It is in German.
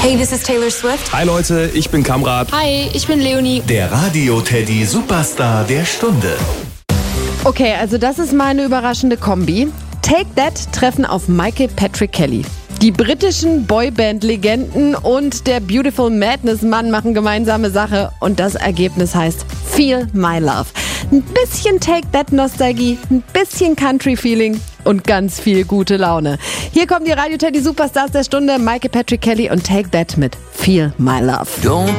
Hey, this is Taylor Swift. Hi Leute, ich bin Kamrat. Hi, ich bin Leonie. Der Radio-Teddy Superstar der Stunde. Okay, also das ist meine überraschende Kombi. Take That treffen auf Michael Patrick Kelly. Die britischen Boyband-Legenden und der Beautiful Madness-Mann machen gemeinsame Sache und das Ergebnis heißt Feel My Love. Ein bisschen Take That-Nostalgie, ein bisschen Country-Feeling und ganz viel gute Laune. Hier kommen die Radio-Teddy Superstars der Stunde, Michael Patrick Kelly und Take That mit Feel My Love.